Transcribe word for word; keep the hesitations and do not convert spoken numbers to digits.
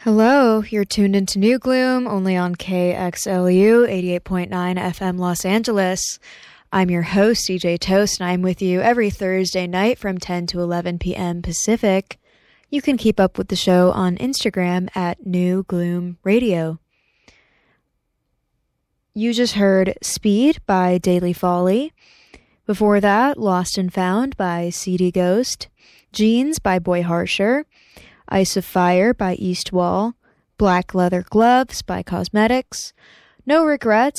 Hello, you're tuned into New Gloom, only on K X L U eighty-eight point nine F M Los Angeles. I'm your host, D J Toast, and I'm with you every Thursday night from ten to eleven p.m. Pacific. You can keep up with the show on Instagram at New Gloom Radio. You just heard Speed by Daily Folly. Before that, Lost and Found by C D Ghost, Jeans by Boy Harsher, Ice of Fire by Eastwall, Black Leather Gloves by Cosmetics, No Regrets